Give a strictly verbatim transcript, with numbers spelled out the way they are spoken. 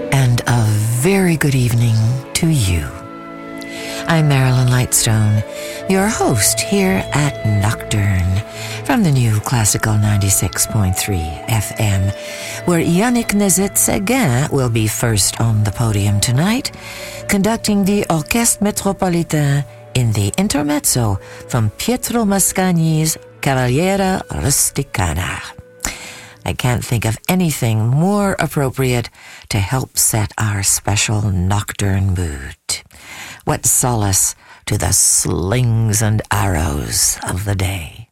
and a very good evening to you. I'm Marilyn Lightstone, your host here at Nocturne from the new Classical ninety-six point three F M, where Yannick Nézet-Séguin will be first on the podium tonight, conducting the Orchestre Métropolitain in the intermezzo from Pietro Mascagni's Cavaliera Rusticana. I can't think of anything more appropriate to help set our special nocturne mood. What solace to the slings and arrows of the day.